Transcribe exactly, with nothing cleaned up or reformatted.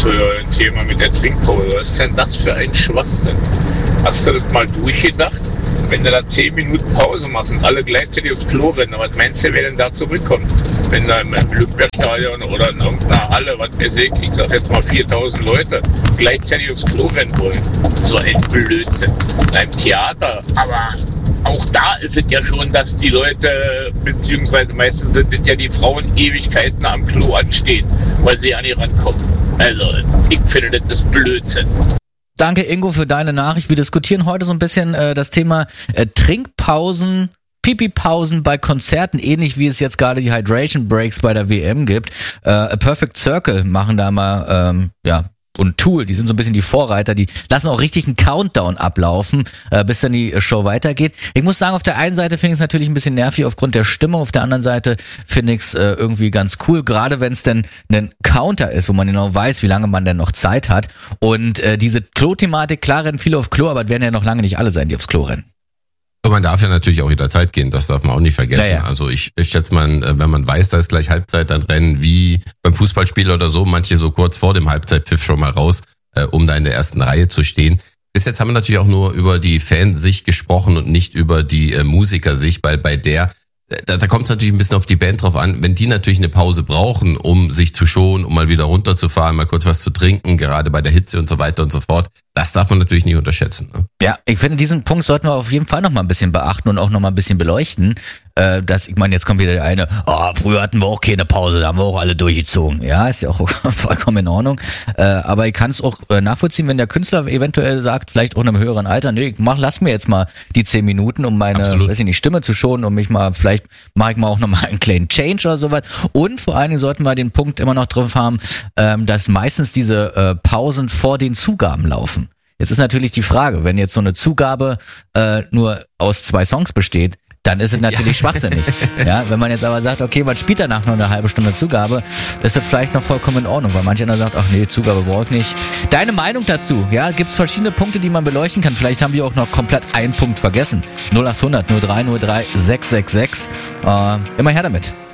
zu dem Thema mit der Trinkpause. Was ist denn das für ein Schwachsinn? Hast du das mal durchgedacht? Wenn du da zehn Minuten Pause machst und alle gleichzeitig aufs Klo rennen, was meinst du, wer denn da zurückkommt? Wenn da im Olympiastadion oder in irgendeiner Halle, was weiß ich, ich sag jetzt mal viertausend Leute, gleichzeitig aufs Klo rennen wollen. So ein Blödsinn. Beim Theater, aber auch da ist es ja schon, dass die Leute, beziehungsweise meistens sind es ja die Frauen, Ewigkeiten am Klo anstehen, weil sie an ihr rankommen. Also, ich finde, das ist Blödsinn. Danke, Ingo, für deine Nachricht. Wir diskutieren heute so ein bisschen äh, das Thema äh, Trinkpausen, Pipi-Pausen bei Konzerten, ähnlich wie es jetzt gerade die Hydration Breaks bei der W M gibt. Äh, A Perfect Circle machen da mal, ähm, ja, und Tool, die sind so ein bisschen die Vorreiter, die lassen auch richtig einen Countdown ablaufen, äh, bis dann die Show weitergeht. Ich muss sagen, auf der einen Seite finde ich es natürlich ein bisschen nervig aufgrund der Stimmung, auf der anderen Seite finde ich es äh, irgendwie ganz cool, gerade wenn es denn ein Counter ist, wo man genau weiß, wie lange man denn noch Zeit hat. Und äh, diese Klo-Thematik, klar rennen viele auf Klo, aber es werden ja noch lange nicht alle sein, die aufs Klo rennen. Und man darf ja natürlich auch jederzeit gehen, das darf man auch nicht vergessen. Ja, ja. Also ich, ich schätze mal, wenn man weiß, da ist gleich Halbzeit, dann rennen wie beim Fußballspiel oder so, manche so kurz vor dem Halbzeitpfiff schon mal raus, äh, um da in der ersten Reihe zu stehen. Bis jetzt haben wir natürlich auch nur über die Fansicht gesprochen und nicht über die äh, Musikersicht, weil bei der, da, da kommt es natürlich ein bisschen auf die Band drauf an, wenn die natürlich eine Pause brauchen, um sich zu schonen, um mal wieder runterzufahren, mal kurz was zu trinken, gerade bei der Hitze und so weiter und so fort. Das darf man natürlich nicht unterschätzen. Ne? Ja, ich finde, diesen Punkt sollten wir auf jeden Fall noch mal ein bisschen beachten und auch noch mal ein bisschen beleuchten. Äh, dass, ich meine, jetzt kommt wieder der eine, oh, früher hatten wir auch keine Pause, da haben wir auch alle durchgezogen. Ja, ist ja auch vollkommen in Ordnung. Äh, aber ich kann es auch äh, nachvollziehen, wenn der Künstler eventuell sagt, vielleicht auch in einem höheren Alter, nee, ich mach, lass mir jetzt mal die zehn Minuten, um meine, Absolut. weiß ich nicht, Stimme zu schonen, um mich mal, vielleicht mache ich mal auch noch mal einen kleinen Change oder sowas. Und vor allen Dingen sollten wir den Punkt immer noch drauf haben, ähm, dass meistens diese äh, Pausen vor den Zugaben laufen. Jetzt ist natürlich die Frage, wenn jetzt so eine Zugabe äh, nur aus zwei Songs besteht, dann ist es natürlich ja. schwachsinnig. Ja, wenn man jetzt aber sagt, okay, man spielt danach noch eine halbe Stunde Zugabe, ist das vielleicht noch vollkommen in Ordnung, weil manch einer sagt, ach nee, Zugabe brauche ich nicht. Deine Meinung dazu? Ja, gibt es verschiedene Punkte, die man beleuchten kann. Vielleicht haben wir auch noch komplett einen Punkt vergessen. null acht hundert null drei null drei sechs sechs sechs. Äh, immer her damit.